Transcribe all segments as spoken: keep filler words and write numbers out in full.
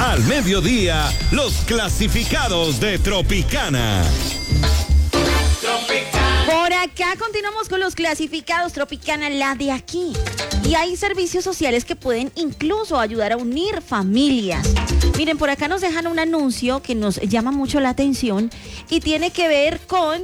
Al mediodía, los clasificados de Tropicana. Por acá continuamos con los clasificados Tropicana, la de aquí. Y hay servicios sociales que pueden incluso ayudar a unir familias. Miren, por acá nos dejan un anuncio que nos llama mucho la atención y tiene que ver con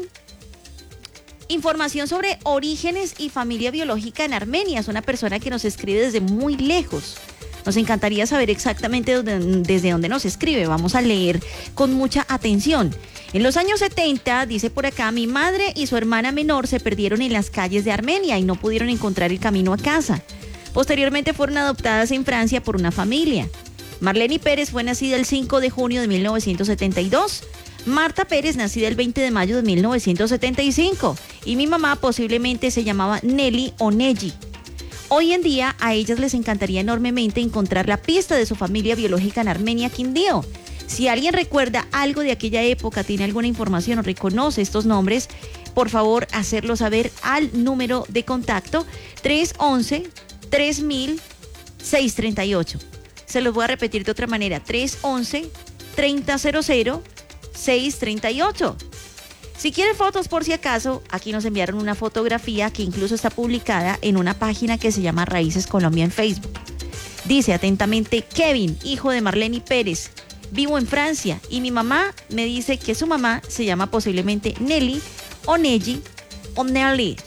información sobre orígenes y familia biológica en Armenia. Es una persona que nos escribe desde muy lejos. Nos encantaría saber exactamente dónde, desde dónde nos escribe. Vamos a leer con mucha atención. En los años setenta, dice por acá, mi madre y su hermana menor se perdieron en las calles de Armenia y no pudieron encontrar el camino a casa. Posteriormente fueron adoptadas en Francia por una familia. Marlene Pérez fue nacida el cinco de junio de mil novecientos setenta y dos. Marta Pérez, nacida el veinte de mayo de mil novecientos setenta y cinco. Y mi mamá posiblemente se llamaba Nelly o Nelly. Hoy en día a ellas les encantaría enormemente encontrar la pista de su familia biológica en Armenia, Quindío. Si alguien recuerda algo de aquella época, tiene alguna información o reconoce estos nombres, por favor hacerlo saber al número de contacto tres once, tres mil, seiscientos treinta y ocho. Se los voy a repetir de otra manera, tres once, treinta cero cero, seiscientos treinta y ocho. Si quieren fotos por si acaso, aquí nos enviaron una fotografía que incluso está publicada en una página que se llama Raíces Colombia en Facebook. Dice atentamente, Kevin, hijo de Marlene Pérez, vivo en Francia y mi mamá me dice que su mamá se llama posiblemente Nelly o Nelly o Nelly.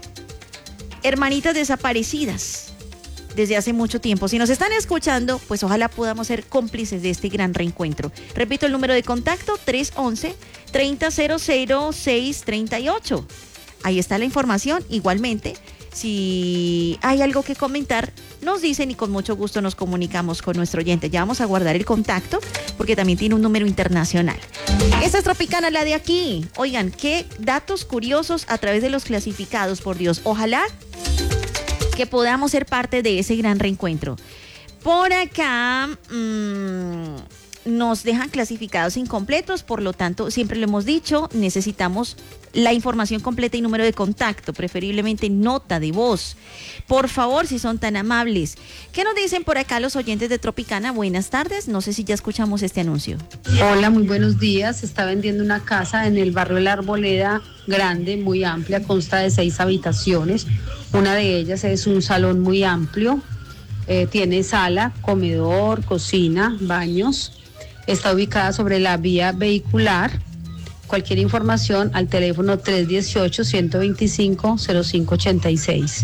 Hermanitas desaparecidas desde hace mucho tiempo. Si nos están escuchando, pues ojalá podamos ser cómplices de este gran reencuentro. Repito el número de contacto, tres once, treinta cero cero, seiscientos treinta y ocho. Ahí está la información. Igualmente, si hay algo que comentar, nos dicen y con mucho gusto nos comunicamos con nuestro oyente. Ya vamos a guardar el contacto porque también tiene un número internacional. Esta es Tropicana, la de aquí. Oigan, qué datos curiosos a través de los clasificados, por Dios. Ojalá que podamos ser parte de ese gran reencuentro. Por acá mmm, nos dejan clasificados incompletos, por lo tanto, siempre lo hemos dicho, necesitamos la información completa y número de contacto, preferiblemente nota de voz. Por favor, si son tan amables. ¿Qué nos dicen por acá los oyentes de Tropicana? Buenas tardes, no sé si ya escuchamos este anuncio. Hola, muy buenos días. Se está vendiendo una casa en el barrio de La Arboleda, grande, muy amplia, consta de seis habitaciones. Una de ellas es un salón muy amplio, eh, tiene sala, comedor, cocina, baños. Está ubicada sobre la vía vehicular. Cualquier información al teléfono tres uno ocho, uno dos cinco, cero cinco ocho seis.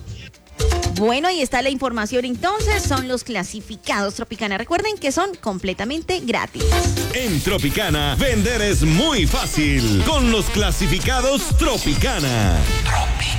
Bueno, ahí está la información entonces, son los clasificados Tropicana. Recuerden que son completamente gratis. En Tropicana, vender es muy fácil con los clasificados Tropicana. Tropicana.